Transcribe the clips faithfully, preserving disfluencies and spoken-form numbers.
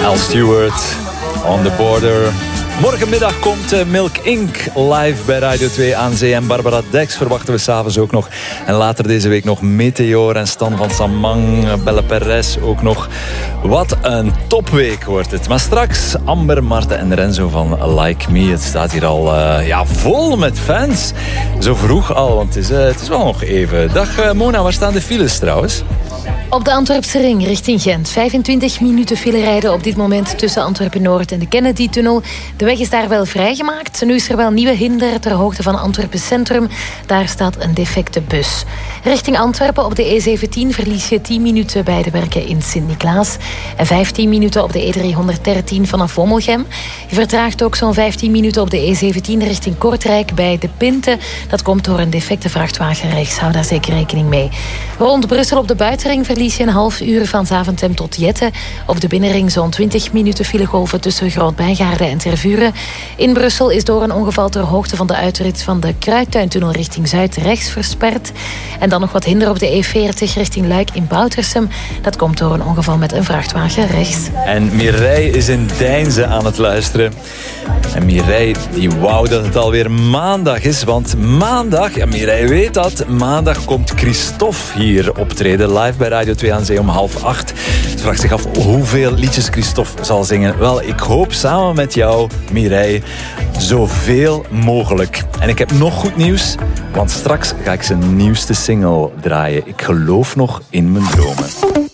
Al Stewart, On the Border. Morgenmiddag komt uh, Milk Incorporated live bij Radio twee aan zee. En Barbara Dex verwachten we s'avonds ook nog. En later deze week nog Meteor en Stan van Samang, Belle Perez ook nog. Wat een topweek wordt het. Maar straks Amber, Marten en Renzo van Like Me. Het staat hier al uh, ja, vol met fans. Zo vroeg al, want het is, uh, het is wel nog even. Dag uh, Mona, waar staan de files trouwens? Op de Antwerpse ring richting Gent. vijfentwintig minuten file rijden op dit moment tussen Antwerpen-Noord en de Kennedy-tunnel. De weg is daar wel vrijgemaakt. Nu is er wel nieuwe hinder ter hoogte van Antwerpen Centrum. Daar staat een defecte bus. Richting Antwerpen op de E zeventien verlies je tien minuten bij de werken in Sint-Niklaas. En vijftien minuten op de E driehonderddertien vanaf Wommelgem. Je vertraagt ook zo'n vijftien minuten op de E zeventien richting Kortrijk bij De Pinte. Dat komt door een defecte vrachtwagen rechts. Hou daar zeker rekening mee. Rond Brussel op de buitenring verlies je een half uur van Zaventem tot Jette. Op de binnenring zo'n twintig minuten filegolven tussen Groot-Bijgaarde en Tervuren. In Brussel is door een ongeval ter hoogte van de uitrit van de Kruidtuintunnel richting Zuid rechts versperd. En dan nog wat hinder op de E veertig richting Luik in Boutersum. Dat komt door een ongeval met een vrachtwagen rechts. En Mireille is in Deinze aan het luisteren. En Mireille, die wou dat het alweer maandag is. Want maandag, ja Mireille weet dat, maandag komt Christophe hier optreden. Live bij Radio twee aan zee om half acht. Ze vraagt zich af hoeveel liedjes Christophe zal zingen. Wel, ik hoop samen met jou, Mireille, zoveel mogelijk. En ik heb nog goed nieuws, want straks ga ik zijn nieuwste single draaien. Ik geloof nog in mijn dromen.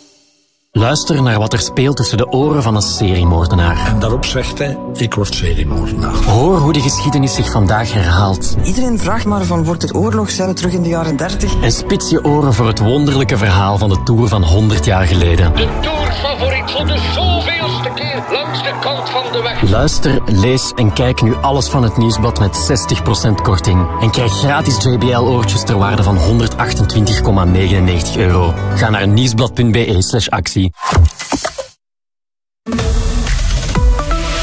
Luister naar wat er speelt tussen de oren van een seriemoordenaar. En daarop zegt hij, ik word seriemoordenaar. Hoor hoe de geschiedenis zich vandaag herhaalt. Iedereen vraagt maar van, wordt het oorlog? Zijn we terug in de jaren dertig? En spits je oren voor het wonderlijke verhaal van de Tour van honderd jaar geleden. De Tour-favoriet voor de zoveelste keer langs de kant van de weg. Luister, lees en kijk nu alles van het Nieuwsblad met zestig procent korting. En krijg gratis J B L-oortjes ter waarde van honderdachtentwintig komma negenennegentig euro. Ga naar nieuwsblad punt be slash actie.